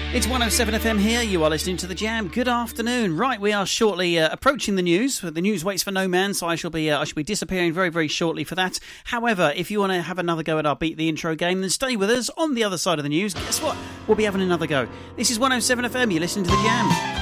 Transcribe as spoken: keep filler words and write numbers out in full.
It's one oh seven F M here. You are listening to The Jam. Good afternoon. Right, we are shortly uh, approaching the news. The news waits for no man, so I shall be uh, I shall be disappearing very, very shortly for that. However, if you want to have another go at our Beat the Intro game, then stay with us on the other side of the news. Guess what? We'll be having another go. This is one oh seven F M. You're listening to The Jam.